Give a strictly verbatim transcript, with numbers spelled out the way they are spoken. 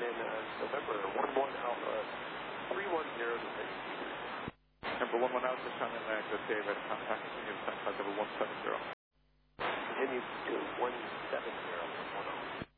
in uh, November, one one Alpha, three one zero to six. Number one one Alpha, Channel nine, good day, red contact, continue to contact number one seven zero. Continue to one seven zero, one oh.